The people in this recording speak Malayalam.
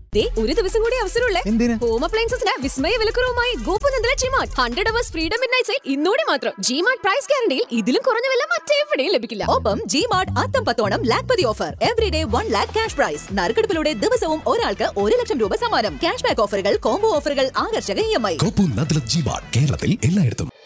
ഒരു ദിവസം കൂടി അവസരമുള്ളേ. ഹോം അപ്ലയൻസസിന് വിസ്മയ വിലക്കുറവുമായി ഗോപുനന്ദല G-Mart 100 hours freedom midnight sale ഇന്നോടെ മാത്രം. ജിമാർട്ട് പ്രൈസ് ഗ്യാരണ്ടിയിൽ ഇതിലും കുറഞ്ഞ വില മറ്റെവിടെയും ലഭിക്കില്ല. ഒപ്പം ജിമാർട്ട് അത്തം 10 Lakhpati offer. Everyday 1 lakh cash prize. നറുക്കെടുപ്പിലൂടെ ദിവസവും ഒരാൾക്ക് 1 ലക്ഷം രൂപ സമ്മാനം. ക്യാഷ് ബാക്ക് ഓഫറുകൾ, കോംബോ ഓഫറുകൾ, ആകർഷക EMI. ഗോപുനന്ദല ജിമാർട്ട് കേരളത്തിൽ എല്ലായിടത്തും.